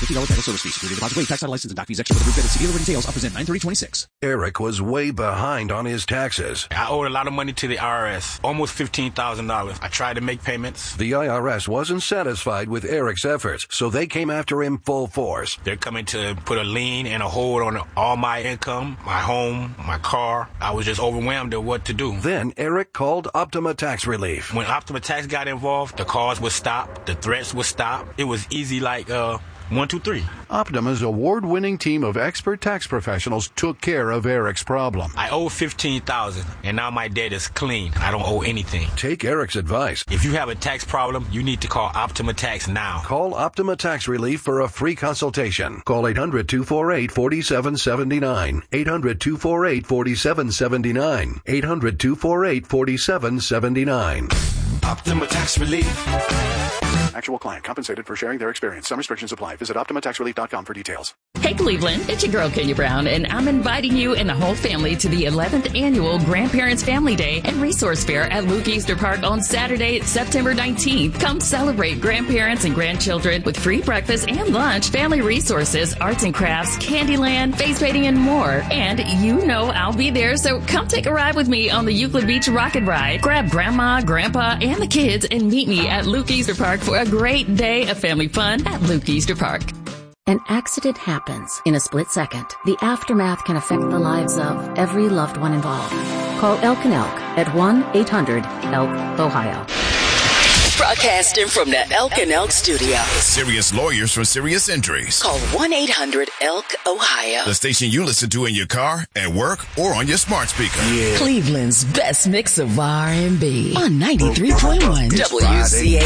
$50 title service fee. Security deposit waive. Tax title license and doc fees extra for the group and see dealer details. Represent 93026. Eric was way behind on his taxes. I owed a lot of money to the IRS, almost $15,000. I tried to make payments. The IRS wasn't satisfied with Eric's efforts, so they came after him full force. They're coming to put a lien and a hold on all my income, my home, my car. I was just overwhelmed at what to do. Then Eric called Optima Tax Relief. When Optima Tax got involved, the calls would stop, the threats would stop. It was easy like 1, 2, 3. Optima's award-winning team of expert tax professionals took care of Eric's problem. I owe $15,000, and now my debt is clean. I don't owe anything. Take Eric's advice. If you have a tax problem, you need to call Optima Tax now. Call Optima Tax Relief for a free consultation. Call 800-248-4779. 800-248-4779. 800-248-4779. Optima Tax Relief. Actual client compensated for sharing their experience. Some restrictions apply. Visit OptimaTaxRelief.com for details. Hey Cleveland, it's your girl Kenya Brown, and I'm inviting you and the whole family to the 11th Annual Grandparents Family Day and Resource Fair at Luke Easter Park on Saturday, September 19th. Come celebrate grandparents and grandchildren with free breakfast and lunch, family resources, arts and crafts, Candyland, face painting, and more. And you know I'll be there, so come take a ride with me on the Euclid Beach Rocket Ride. Grab Grandma, Grandpa, and the kids and meet me at Luke Easter Park for a great day of family fun at Luke Easter Park. An accident happens in a split second. The aftermath can affect the lives of every loved one involved. Call Elk and Elk at 1-800-ELK, Ohio. Broadcasting from the Elk and Elk studio. Serious lawyers for serious injuries. Call 1-800-ELK, Ohio. The station you listen to in your car, at work, or on your smart speaker. Yeah. Cleveland's best mix of R&B on 93.1 WCA.